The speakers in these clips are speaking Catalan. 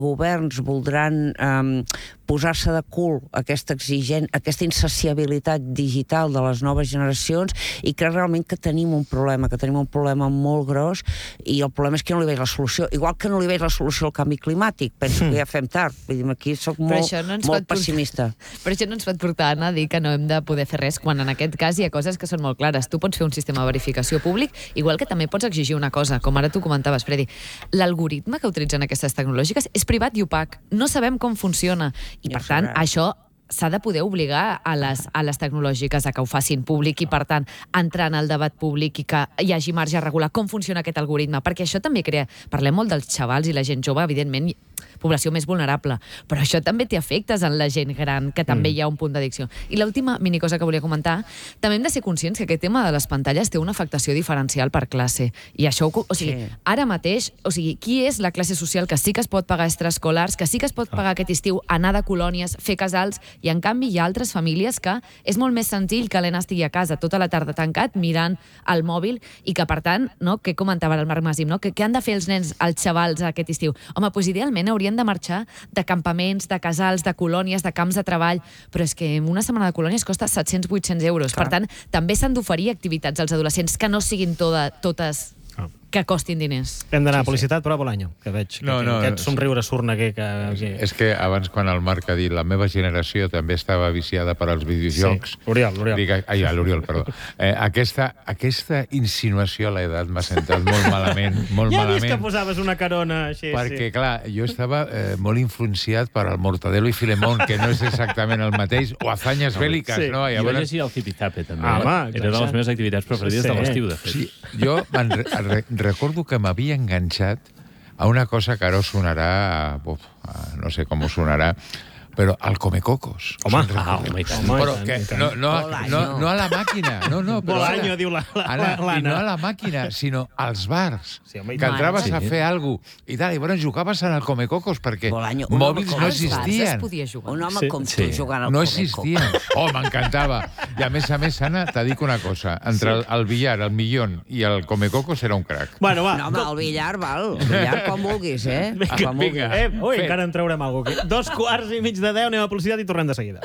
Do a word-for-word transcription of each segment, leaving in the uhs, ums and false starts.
governs voldran um, posar-se de cul aquesta exigent, aquesta insaciabilitat digital de les noves generacions i crec realment que tenim un problema, que tenim un problema molt gros i el problema és que no li veig la solució. Igual que no li veig la solució al canvi climàtic. Penso que ja fem tard. Vull dir, aquí soc molt, no molt pessimista. Portar, però això no ens pot portar Anna, a dir que no hem de poder fer res quan en aquest cas hi ha coses que són molt clares. Tu pots fer un sistema de verificació públic, igual que també pots exigir una cosa, com ara tu comentaves, Freddy. L'algoritme que utilitzen aquestes tecnològiques és privat i opac. No sabem com funciona. I, per tant, això s'ha de poder obligar a les, a les tecnològiques a que ho facin públic i, per tant, entrar en el debat públic i que hi hagi marge a regular com funciona aquest algoritme. Perquè això també crea... Parlem molt dels xavals i la gent jove, evidentment, població més vulnerable, però això també té efectes en la gent gran, que també mm. hi ha un punt d'addicció. I l'última minicosa que volia comentar, també hem de ser conscients que aquest tema de les pantalles té una afectació diferencial per classe. I això, o sigui, sí. ara mateix, o sigui, qui és la classe social que sí que es pot pagar extraescolars, que sí que es pot pagar aquest estiu anar de colònies, fer casals, i en canvi hi ha altres famílies que és molt més senzill que l'Ena estigui a casa tota la tarda tancat mirant el mòbil i que, per tant, no, que comentava el Marc Masim, no, que què han de fer els nens, els xavals aquest estiu? Home, doncs idealment haurien de marxar de campaments, de casals, de colònies, de camps de treball, però és que una setmana de colònies costa set-cents a vuit-cents euros. Clar. Per tant, també s'han d'oferir activitats als adolescents que no siguin toda, totes... Oh. que costin diners. Hem d'anar a publicitat, sí, sí. però a Bolaño, que veig que, no, no, que aquest somriure sorneguer que... que... És que abans, quan el Marc ha dit la meva generació també estava viciada per als videojocs... Sí, l'Oriol, l'Oriol. Dic, ai, l'Oriol, perdó. Eh, aquesta, aquesta insinuació a l'edat m'ha sentat molt malament, molt ja malament. Ja vist que posaves una carona així. Perquè, sí. clar, jo estava eh, molt influenciat per el Mortadelo i Filemón, que no és exactament el mateix, o Hazañas Bélicas, sí. no? I jo llavors... llegia el Zipizape, també. Ah, home, era de les meves activitats preferides sí, sí. de l'estiu, de fet. Sí, jo re re recordo que m'havia enganxat a una cosa que ara sonarà, uf, no sé com sonarà, però al Comecocos. Home, ah, home, i tant. Però que no, no, no, no a la màquina. No, no, però Bolaño, diu l'Anna. I no a la màquina, sinó als bars. Sí, home, que entraves sí. a fer alguna cosa i tal, i bueno, jugaves en el Comecocos perquè Bolaño, mòbils no existien. Un home sí. com tu sí. jugant al no Comecocos. existien. Oh, m'encantava. I a més a més, Anna, t'ha dic una cosa. Entre el, el billar, el millón i el Comecocos era un crac. Bueno, va. No, home, el billar, val. El billar com vulguis, eh? Vinga, com vinga. Eh, ui, encara en traurem alguna cosa. Dos quarts i mig de deu, anem a publicitat i tornem de seguida.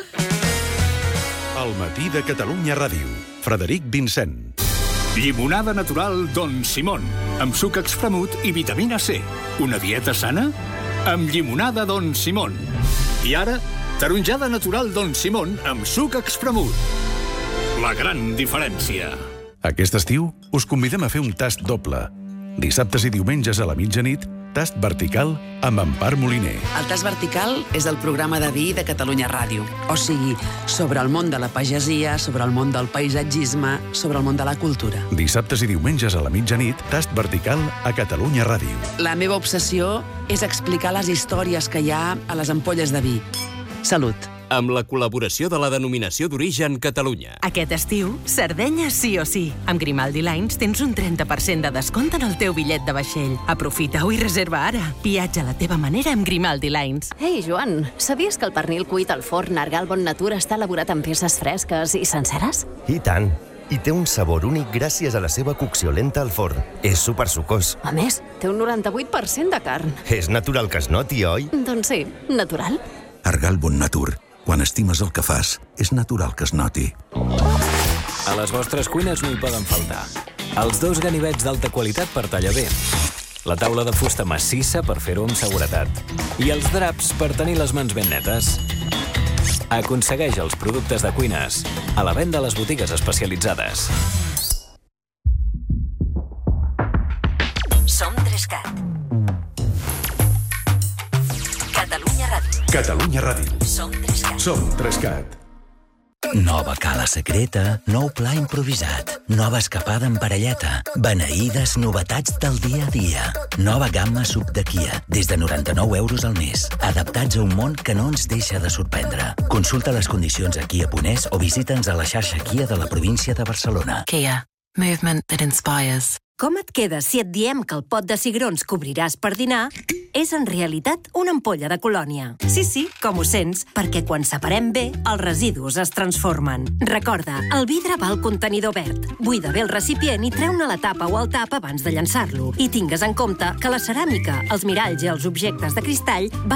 El matí de Catalunya Ràdio. Frederic Vincent. Llimonada natural Don Simón, amb suc expremut i vitamina C. Una dieta sana? Amb llimonada Don Simón. I ara, taronjada natural Don Simón amb suc expremut. La gran diferència. Aquest estiu us convidem a fer un tast doble. Dissabtes i diumenges a la mitjanit, tast vertical amb Empar Moliner. El tast vertical és el programa de vi de Catalunya Ràdio. O sigui, sobre el món de la pagesia, sobre el món del paisatgisme, sobre el món de la cultura. Dissabtes i diumenges a la mitjanit, tast vertical a Catalunya Ràdio. La meva obsessió és explicar les històries que hi ha a les ampolles de vi. Salut. Amb la col·laboració de la Denominació d'Origen Catalunya. Aquest estiu, Sardenya sí o sí. Amb Grimaldi Lines tens un trenta per cent de descompte en el teu bitllet de vaixell. Aprofita-ho i reserva ara. Viatja a la teva manera amb Grimaldi Lines. Ei, Joan, sabies que el pernil cuit al forn Argal Bon Natura està elaborat amb peces fresques i senceres? I tant. I té un sabor únic gràcies a la seva cocció lenta al forn. És supersucós. A més, té un noranta-vuit per cent de carn. És natural que es noti, oi? Doncs sí, natural. Argal Bon Natur. Quan estimes el que fas, és natural que es noti. A les vostres cuines no hi poden faltar els dos ganivets d'alta qualitat per tallar bé, la taula de fusta massissa per fer-ho amb seguretat i els draps per tenir les mans ben netes. Aconsegueix els productes de cuines a la venda a les botigues especialitzades. Som Trescat. Catalunya Ràdio. Catalunya Ràdio. Som Trescat. Som Trescat. Nova cala secreta, nou pla improvisat, nova escapada en parelleta, beneïdes novetats del dia a dia. Nova gamma sub de Kia, des de noranta-nou euros al mes, adaptats a un món que no ens deixa de sorprendre. Consulta les condicions a kia punt es o visita'ns a la xarxa Kia de la província de Barcelona. Kia. Movement that inspires. Com et quedes si et diem que el pot de cigrons que obriràs per dinar és en realitat una ampolla de colònia. Sí, sí, com ho sents, perquè quan separem bé, els residus es transformen. Recorda, el vidre va al contenidor verd. Buida bé el recipient i treu-ne la tapa o el tap abans de llançar-lo. I tingues en compte que la ceràmica, els miralls i els objectes de cristall